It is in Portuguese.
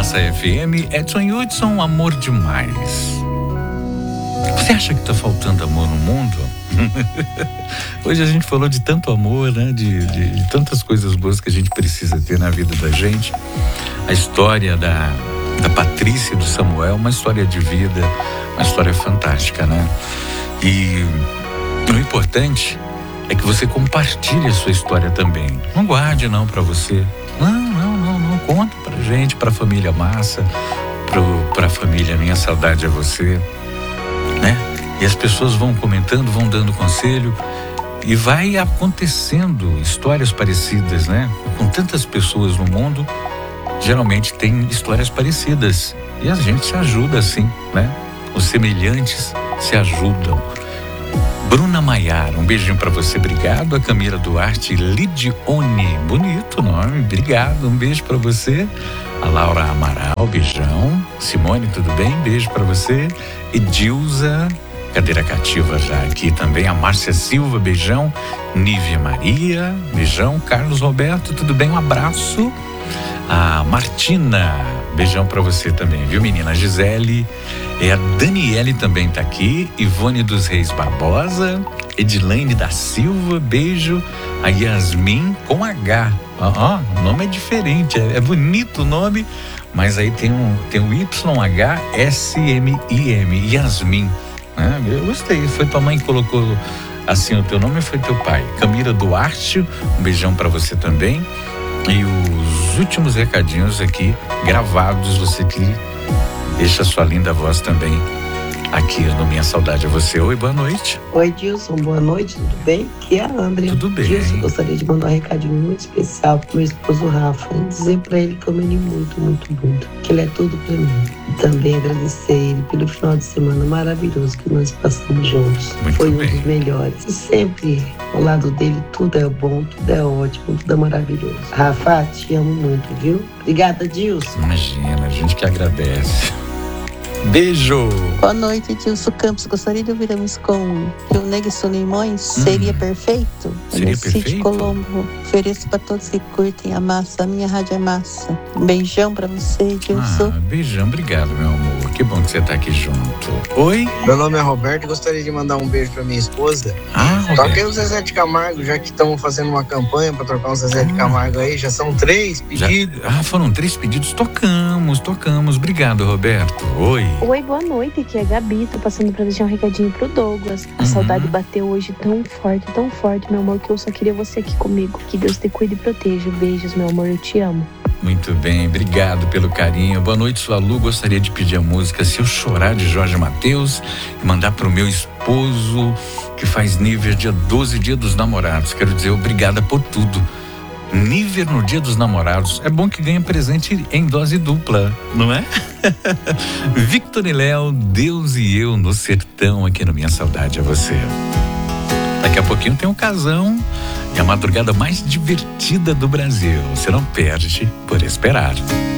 Massa FM, Edson Hudson, amor demais. Você acha que tá faltando amor no mundo? Hoje a gente falou de tanto amor, né? De tantas coisas boas que a gente precisa ter na vida da gente. A história da Patrícia e do Samuel, uma história de vida, uma história fantástica, né? E o importante é que você compartilhe a sua história também. Não guarde não pra você. Não. Conta pra gente, pra família Massa, pra família Minha Saudade é Você, né? E as pessoas vão comentando, vão dando conselho e vai acontecendo histórias parecidas, né? Com tantas pessoas no mundo, geralmente tem histórias parecidas e a gente se ajuda assim, né? Os semelhantes se ajudam. Bruna Maiara, um beijinho pra você, obrigado. A Camila Duarte, Lidione, bonito nome, obrigado, um beijo pra você. A Laura Amaral, beijão. Simone, tudo bem? Beijo pra você. Edilza, cadeira cativa já aqui também. A Márcia Silva, beijão. Nívia Maria, beijão. Carlos Roberto, tudo bem? Um abraço. A Martina, beijão pra você também, viu, menina? A Gisele, a Daniele também tá aqui. Ivone dos Reis Barbosa, Edilaine da Silva, beijo. A Yasmin com H. O nome é diferente, é bonito o nome, mas aí tem um YHSMIM, Yasmin. Né? Eu gostei, foi tua mãe que colocou assim o teu nome ou foi teu pai? Camila Duarte, um beijão pra você também. E os últimos recadinhos aqui gravados, você que deixa a sua linda voz também aqui no Minha Saudade é Você. Oi, boa noite. Oi, Dilson, boa noite, tudo bem? Aqui é a Andrea. Tudo bem. Dilson, gostaria de mandar um recadinho muito especial pro meu esposo Rafa e dizer pra ele que eu amo ele muito, muito, muito, que ele é tudo pra mim. E também agradecer ele pelo final de semana maravilhoso que nós passamos juntos. Muito Foi bem. Um dos melhores. E sempre ao lado dele tudo é bom, tudo é ótimo, tudo é maravilhoso. Rafa, te amo muito, viu? Obrigada, Dilson. Imagina, a gente que agradece. Beijo! Boa noite, Dilson Campos. Gostaria de ouvir a música com Rio Negro e Solimões. Seria perfeito? Seria perfeito? Cid Colombo. Ofereço para todos que curtem a massa. A minha rádio é massa. Um beijão para você, Dilson. Beijão, obrigado, meu amor. Que bom que você tá aqui junto. Oi? Meu nome é Roberto e gostaria de mandar um beijo pra minha esposa. Roberto. Toquei o Zezé de Camargo, já que estamos fazendo uma campanha pra trocar um Zezé de Camargo aí. Já são 3 pedidos. Foram 3 pedidos. Tocamos. Obrigado, Roberto. Oi. Oi, boa noite, aqui é a Gabi, tô passando pra deixar um recadinho pro Douglas. A saudade bateu hoje tão forte, meu amor, que eu só queria você aqui comigo. Que Deus te cuide e proteja. Beijos, meu amor, eu te amo. Muito bem, obrigado pelo carinho. Boa noite, sua Lu. Gostaria de pedir a música Se Eu Chorar, de Jorge Mateus, e mandar pro meu esposo, que faz nível dia 12, dia dos namorados. Quero dizer, obrigada por tudo. Nível no dia dos namorados. É bom que ganha presente em dose dupla, não é? Victor e Léo, Deus e Eu no Sertão, aqui no Minha Saudade é Você. Daqui a pouquinho tem um casão e a madrugada mais divertida do Brasil. Você não perde por esperar.